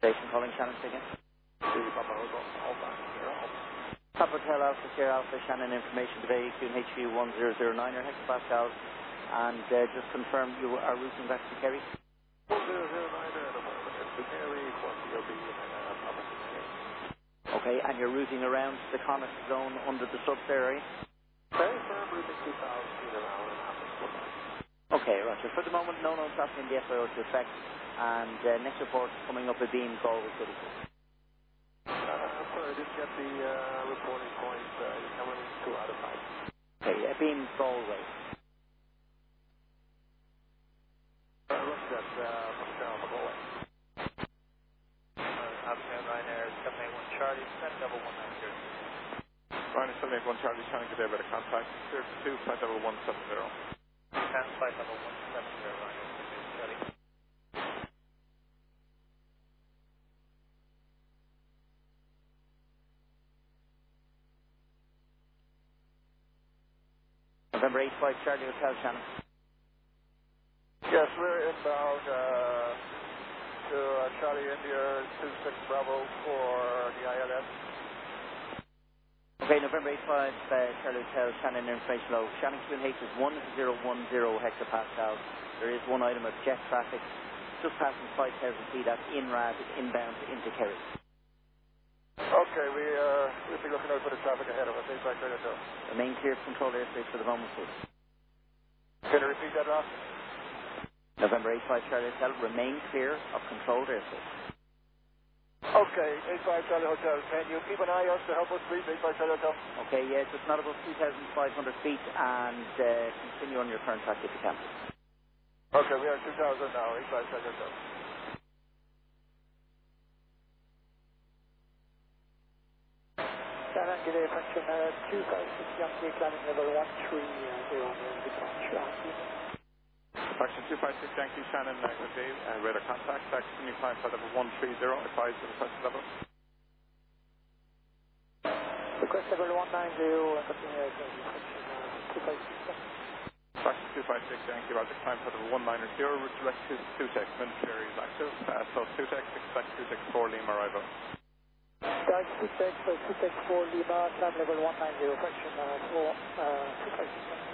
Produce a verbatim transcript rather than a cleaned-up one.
Station calling Shannon again. Papa Hotel Alpha Sierra Alpha. Papa Hotel Alpha Sierra Alpha, Shannon information today, Q H V one zero zero nine, or hectopascals, and uh, just confirm you are routing back to Kerry. one zero zero nine and to Kerry, one C O B, and Papa Kerry. Okay, and you're routing around the Connacht zone under the subs area? Very firm, routing two thousand feet around and half a foot. Okay, Roger. For the moment, no known traffic in the F I O to effect, and uh, next report coming up with Beam Galway City. Uh, sorry, I didn't get the uh, reporting point. Uh, you're coming in two out of five. Okay, uh, Beam Galway. Uh, look at uh, from Sierra Alpha Galway. Uh, Afternoon, Ryanair seven eight one Charlie, send double one nine zero. Ryanair seven eight one Charlie, trying to get there by the contact. zero two five double one seven zero. Ten five double one seven zero, Ryanair seven eight one Charlie. November eight five Charlie Hotel, Shannon. Yes, we're inbound uh, to uh, Charlie India two six Bravo for the I L S. Okay, November eight five uh, Charlie Hotel, Shannon information low. Shannon Q H is one zero one zero hectopascals. There is one item of jet traffic just passing five thousand feet at INRAD inbound into Kerry. Okay, we, uh, we'll be looking out for the traffic ahead of us. eight five Charlie Hotel. Remain clear of controlled airspace for the moment, please. Can you repeat that last? November eight five Charlie Hotel, remain clear of controlled airspace. Okay, eight five Charlie Hotel. Can you keep an eye out to help us, please? eight five Charlie Hotel. Okay, yes, it's not above two thousand five hundred feet, and uh, continue on your current track if you can. Okay, we are two thousand now, eight five Charlie Hotel. Shannon, good day, function uh, two five six Yankee, climbing level one three zero, departure. Faction two five six Yankee, Shannon, uh, good day, uh, radar contact, taxi, new climb for level one three zero, advise the request level. Request level one nine zero, and continue uh, function uh, two five six. Faction two five six Yankee, roger, climb for level one nine zero, route direct to two tex, military area is active, uh, so two tex, expect two tex four Lima arrival. Guys, two tex, uh, two tex four Lima, climb level one nine zero, function uh, four, uh, two five six.